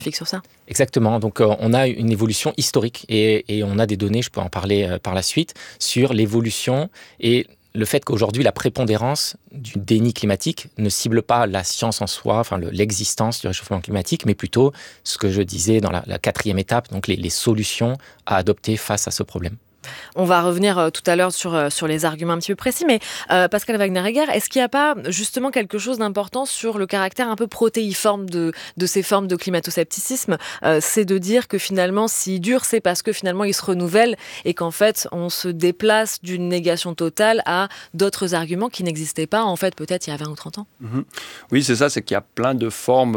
sur ça. Exactement. Donc, on a une évolution historique et on a des données, je peux en parler par la suite, sur l'évolution et le fait qu'aujourd'hui, la prépondérance du déni climatique ne cible pas la science en soi, enfin l'existence du réchauffement climatique, mais plutôt ce que je disais dans la quatrième étape, donc les solutions à adopter face à ce problème. On va revenir tout à l'heure sur les arguments un petit peu précis, mais Pascal Wagner-Egger, est-ce qu'il n'y a pas justement quelque chose d'important sur le caractère un peu protéiforme de ces formes de climato-scepticisme ? C'est de dire que finalement, s'il dure, c'est parce que finalement, il se renouvelle et qu'en fait, on se déplace d'une négation totale à d'autres arguments qui n'existaient pas, en fait, peut-être il y a 20 ou 30 ans. Oui, c'est ça, c'est qu'il y a plein de formes,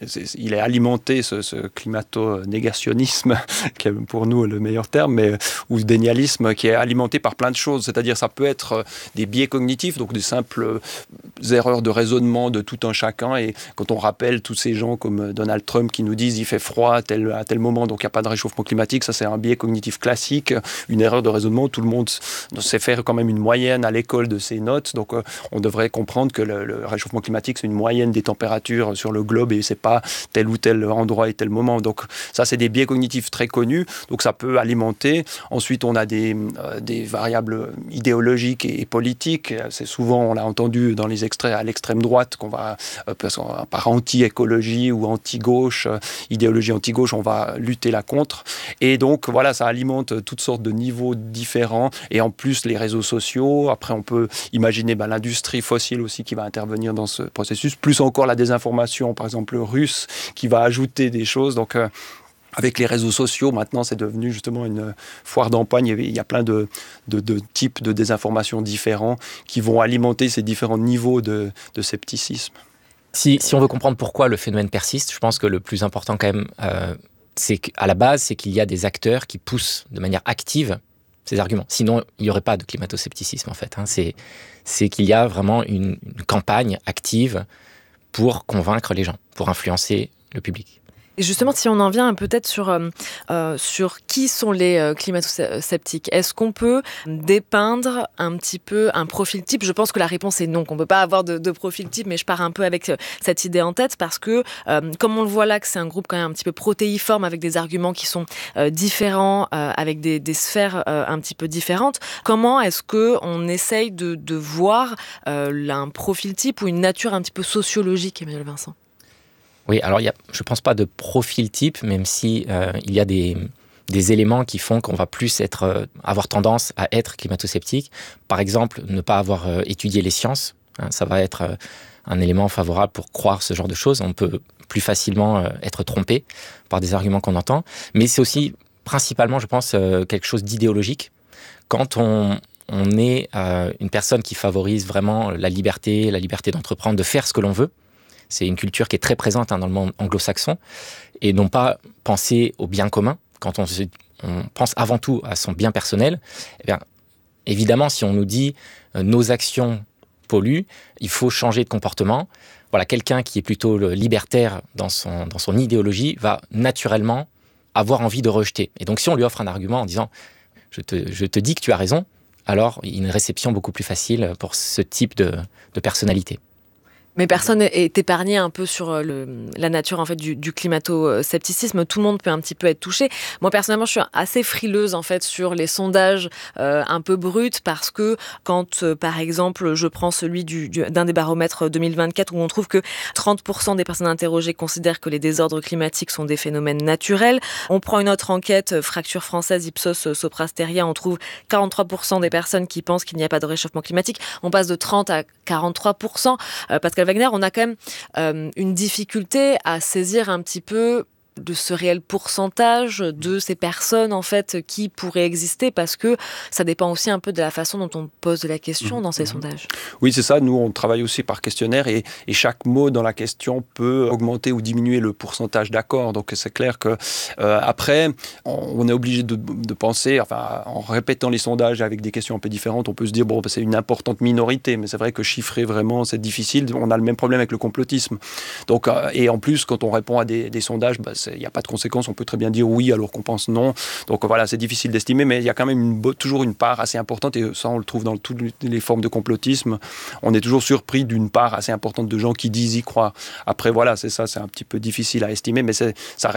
il est alimenté, ce climato-négationnisme, qui est pour nous le meilleur terme, ou dénialisme, qui est alimenté par plein de choses. C'est-à-dire, ça peut être des biais cognitifs, donc des simples erreurs de raisonnement de tout un chacun. Et quand on rappelle tous ces gens comme Donald Trump qui nous disent il fait froid à tel moment, donc il n'y a pas de réchauffement climatique, ça c'est un biais cognitif classique, une erreur de raisonnement. Tout le monde sait faire quand même une moyenne à l'école de ses notes. Donc on devrait comprendre que le réchauffement climatique, c'est une moyenne des températures sur le globe et c'est pas tel ou tel endroit et tel moment. Donc ça, c'est des biais cognitifs très connus. Donc ça peut alimenter. Ensuite, on a des variables idéologiques et politiques. C'est souvent, on l'a entendu dans les extraits à l'extrême droite, qu'on va, par anti-écologie ou anti-gauche, idéologie anti-gauche, on va lutter là contre. Et donc, voilà, ça alimente toutes sortes de niveaux différents. Et en plus, les réseaux sociaux. Après, on peut imaginer l'industrie fossile aussi qui va intervenir dans ce processus. Plus encore la désinformation, par exemple, russe, qui va ajouter des choses. Donc, avec les réseaux sociaux, maintenant, c'est devenu justement une foire d'empoigne. Il y a plein de types de désinformation différents qui vont alimenter ces différents niveaux de scepticisme. Si on veut comprendre pourquoi le phénomène persiste, je pense que le plus important quand même, c'est qu'à la base, c'est qu'il y a des acteurs qui poussent de manière active ces arguments. Sinon, il n'y aurait pas de climato-scepticisme, en fait. C'est qu'il y a vraiment une campagne active pour convaincre les gens, pour influencer le public. Et justement, si on en vient peut-être sur qui sont les climato-sceptiques, est-ce qu'on peut dépeindre un petit peu un profil type ? Je pense que la réponse est non, qu'on ne peut pas avoir de profil type, mais je pars un peu avec cette idée en tête parce que, comme on le voit là, que c'est un groupe quand même un petit peu protéiforme avec des arguments qui sont différents, avec des sphères un petit peu différentes, comment est-ce qu'on essaye de voir un profil type ou une nature un petit peu sociologique, Emmanuel Vincent ? Oui, alors je ne pense pas de profil type, même si il y a des éléments qui font qu'on va plus avoir tendance à être climato-sceptique. Par exemple, ne pas avoir étudié les sciences, ça va être un élément favorable pour croire ce genre de choses. On peut plus facilement être trompé par des arguments qu'on entend. Mais c'est aussi principalement, je pense, quelque chose d'idéologique. Quand on est une personne qui favorise vraiment la liberté d'entreprendre, de faire ce que l'on veut, c'est une culture qui est très présente dans le monde anglo-saxon, et non pas penser au bien commun. Quand on pense avant tout à son bien personnel, eh bien, évidemment, si on nous dit nos actions polluent, il faut changer de comportement. Voilà, quelqu'un qui est plutôt libertaire dans son idéologie va naturellement avoir envie de rejeter. Et donc, si on lui offre un argument en disant je te dis que tu as raison, alors il y a une réception beaucoup plus facile pour ce type de personnalité. Mais personne n'est épargné un peu sur la nature en fait du climato-scepticisme. Tout le monde peut un petit peu être touché. Moi personnellement, je suis assez frileuse en fait sur les sondages un peu bruts parce que quand par exemple je prends celui d'un des baromètres 2024 où on trouve que 30% des personnes interrogées considèrent que les désordres climatiques sont des phénomènes naturels. On prend une autre enquête, Fracture française, Ipsos Soprasteria, on trouve 43% des personnes qui pensent qu'il n'y a pas de réchauffement climatique. On passe de 30 à 43%. Pascal Wagner, on a quand même une difficulté à saisir un petit peu de ce réel pourcentage de ces personnes en fait qui pourraient exister parce que ça dépend aussi un peu de la façon dont on pose la question dans ces sondages. Oui, c'est ça. Nous, on travaille aussi par questionnaire et chaque mot dans la question peut augmenter ou diminuer le pourcentage d'accord. Donc, c'est clair que après, on est obligé de penser, enfin, en répétant les sondages avec des questions un peu différentes, on peut se dire, bon, c'est une importante minorité, mais c'est vrai que chiffrer vraiment, c'est difficile. On a le même problème avec le complotisme. Donc, et en plus, quand on répond à des sondages, il n'y a pas de conséquences, on peut très bien dire oui alors qu'on pense non. Donc voilà, c'est difficile d'estimer, mais il y a quand même toujours une part assez importante, et ça on le trouve dans toutes les formes de complotisme. On est toujours surpris d'une part assez importante de gens qui disent y croire. Après voilà, c'est ça, c'est un petit peu difficile à estimer, mais ça